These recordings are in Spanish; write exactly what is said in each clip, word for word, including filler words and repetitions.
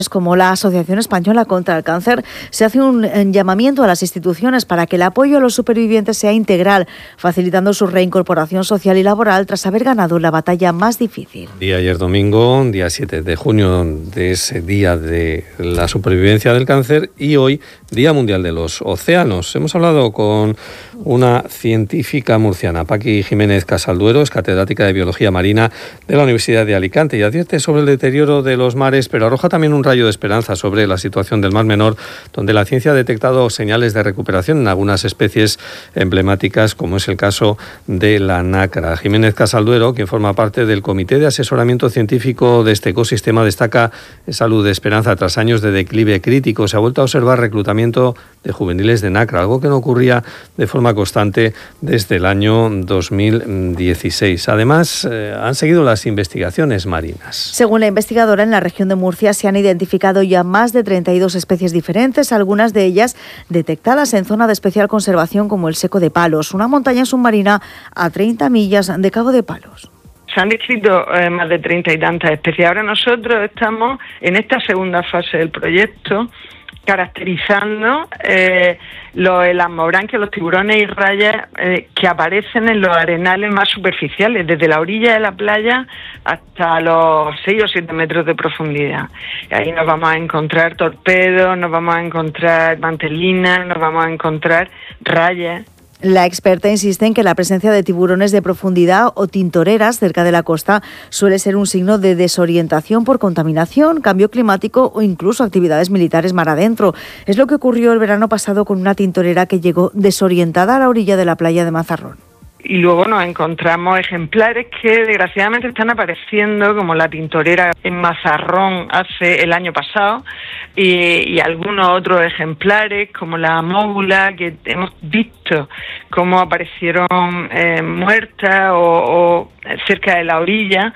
Como la Asociación Española contra el Cáncer, se hace un llamamiento a las instituciones para que el apoyo a los supervivientes sea integral, facilitando su reincorporación social y laboral tras haber ganado la batalla más difícil. Día ayer domingo, día siete de junio, de ese día de la supervivencia del cáncer, y hoy, Día Mundial de los Océanos. Hemos hablado con una científica murciana, Paqui Jiménez Casalduero, es catedrática de Biología Marina de la Universidad de Alicante, y advierte sobre el deterioro de los mares, pero arroja también un rayo de esperanza sobre la situación del Mar Menor, donde la ciencia ha detectado señales de recuperación en algunas especies emblemáticas, como es el caso de la nácara. Jiménez Casalduero, quien forma parte del Comité de Asesoramiento Científico de este ecosistema, destaca esa luz de esperanza tras años de declive crítico. Se ha vuelto a observar reclutamiento de juveniles de nácara, algo que no ocurría de forma constante desde el año dos mil dieciséis. Además, eh, han seguido las investigaciones marinas. Según la investigadora, en la región de Murcia se han identificado ya más de treinta y dos especies diferentes, algunas de ellas detectadas en zona de especial conservación como el Seco de Palos, una montaña submarina a treinta millas de Cabo de Palos. Se han descrito eh, más de treinta y tantas especies. Ahora nosotros estamos en esta segunda fase del proyecto caracterizando eh, los elasmobranquios, los tiburones y rayas eh, que aparecen en los arenales más superficiales, desde la orilla de la playa hasta los seis o siete metros de profundidad. Y ahí nos vamos a encontrar torpedos, nos vamos a encontrar mantelinas, nos vamos a encontrar rayas. La experta insiste en que la presencia de tiburones de profundidad o tintoreras cerca de la costa suele ser un signo de desorientación por contaminación, cambio climático o incluso actividades militares mar adentro. Es lo que ocurrió el verano pasado con una tintorera que llegó desorientada a la orilla de la playa de Mazarrón. Y luego nos encontramos ejemplares que desgraciadamente están apareciendo, como la tintorera en Mazarrón hace el año pasado, y, y algunos otros ejemplares como la mógula, que hemos visto cómo aparecieron eh, muertas o, o cerca de la orilla,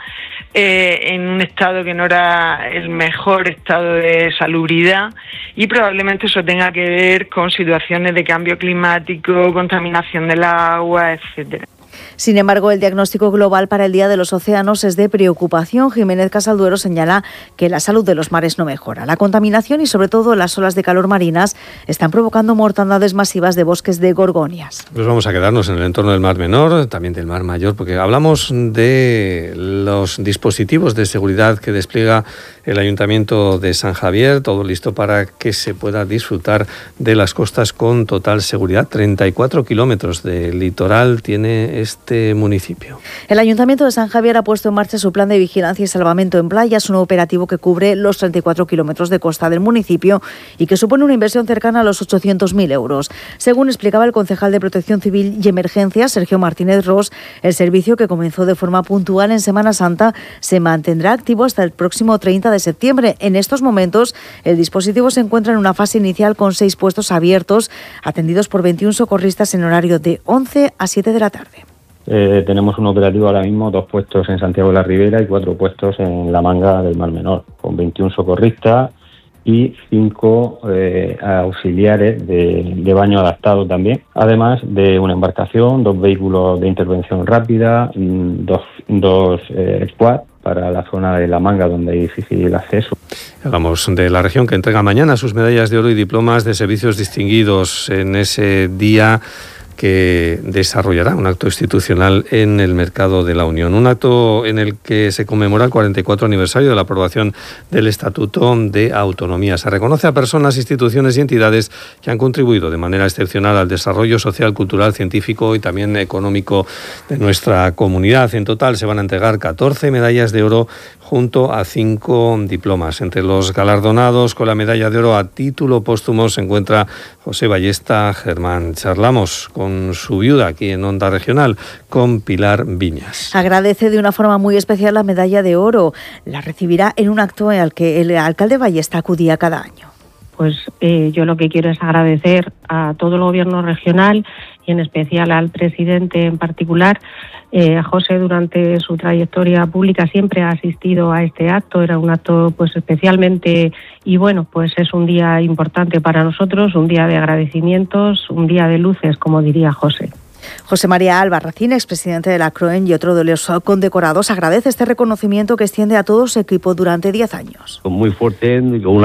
eh, en un estado que no era el mejor estado de salubridad, y probablemente eso tenga que ver con situaciones de cambio climático, contaminación del agua, etcétera. Sin embargo, el diagnóstico global para el Día de los Océanos es de preocupación. Jiménez Casalduero señala que la salud de los mares no mejora. La contaminación y, sobre todo, las olas de calor marinas están provocando mortandades masivas de bosques de gorgonias. Pues vamos a quedarnos en el entorno del Mar Menor, también del Mar Mayor, porque hablamos de los dispositivos de seguridad que despliega el Ayuntamiento de San Javier, todo listo para que se pueda disfrutar de las costas con total seguridad. treinta y cuatro kilómetros de litoral tiene este municipio. El Ayuntamiento de San Javier ha puesto en marcha su plan de vigilancia y salvamento en playas, un operativo que cubre los treinta y cuatro kilómetros de costa del municipio y que supone una inversión cercana a los ochocientos mil euros. Según explicaba el concejal de Protección Civil y Emergencias, Sergio Martínez Ros, el servicio, que comenzó de forma puntual en Semana Santa, se mantendrá activo hasta el próximo treinta de septiembre. En estos momentos, el dispositivo se encuentra en una fase inicial con seis puestos abiertos, atendidos por veintiún socorristas en horario de once a siete de la tarde. Eh, tenemos un operativo ahora mismo, dos puestos en Santiago de la Ribera y cuatro puestos en la Manga del Mar Menor, con veintiún socorristas y cinco eh, auxiliares de, de baño adaptado también, además de una embarcación, dos vehículos de intervención rápida, dos, dos eh, squads para la zona de la Manga, donde hay difícil acceso. Hablamos de la región, que entrega mañana sus medallas de oro y diplomas de servicios distinguidos en ese día que desarrollará un acto institucional en el Mercado de la Unión. Un acto en el que se conmemora el cuarenta y cuatro aniversario de la aprobación del Estatuto de Autonomía. Se reconoce a personas, instituciones y entidades que han contribuido de manera excepcional al desarrollo social, cultural, científico y también económico de nuestra comunidad. En total se van a entregar catorce medallas de oro junto a cinco diplomas. Entre los galardonados con la medalla de oro a título póstumo se encuentra José Ballesta Germán. Charlamos con su viuda aquí en Onda Regional, con Pilar Viñas. Agradece de una forma muy especial la medalla de oro. La recibirá en un acto al que el alcalde Ballesta acudía cada año. Pues eh, yo lo que quiero es agradecer a todo el gobierno regional y en especial al presidente en particular. Eh, José, durante su trayectoria pública, siempre ha asistido a este acto. Era un acto pues especialmente, y bueno, pues es un día importante para nosotros, un día de agradecimientos, un día de luces, como diría José. José María Albarracín, expresidente de la CROEN y otro de los condecorados, agradece este reconocimiento que extiende a todo su equipo durante diez años. Muy fuerte, con una